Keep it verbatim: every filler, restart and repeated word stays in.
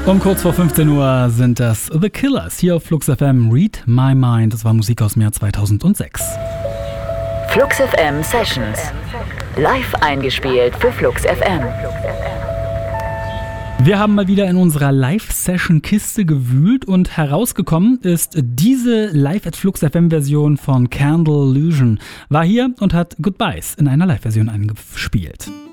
Um kurz vor fünfzehn Uhr sind das The Killers hier auf Flux F M. Read My Mind. Das war Musik aus dem Jahr zweitausendsechs. Flux F M Sessions. Live eingespielt für Flux F M. Wir haben mal wieder in unserer Live-Session-Kiste gewühlt und herausgekommen ist diese Live at Flux F M-Version von Candle Illusion. War hier und hat Goodbyes in einer Live-Version eingespielt.